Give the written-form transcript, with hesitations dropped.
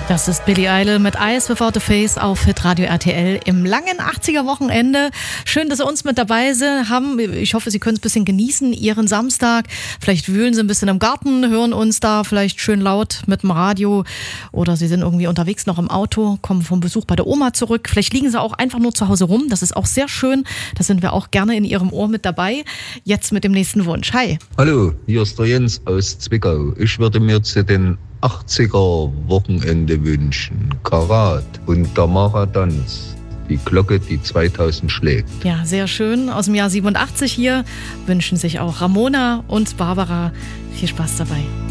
Das ist Billie Eilish mit Eyes Without a Face auf Hitradio RTL im langen 80er-Wochenende. Schön, dass Sie uns mit dabei haben. Ich hoffe, Sie können es ein bisschen genießen, Ihren Samstag. Vielleicht wühlen Sie ein bisschen im Garten, hören uns da vielleicht schön laut mit dem Radio. Oder Sie sind irgendwie unterwegs noch im Auto, kommen vom Besuch bei der Oma zurück. Vielleicht liegen Sie auch einfach nur zu Hause rum. Das ist auch sehr schön. Da sind wir auch gerne in Ihrem Ohr mit dabei. Jetzt mit dem nächsten Wunsch. Hi. Hallo, hier ist der Jens aus Zwickau. Ich würde mir zu den 80er-Wochenende wünschen. Karat und Tamara Tanz. Die Glocke, die 2000 schlägt. Ja, sehr schön. Aus dem Jahr 87 hier wünschen sich auch Ramona und Barbara. Viel Spaß dabei.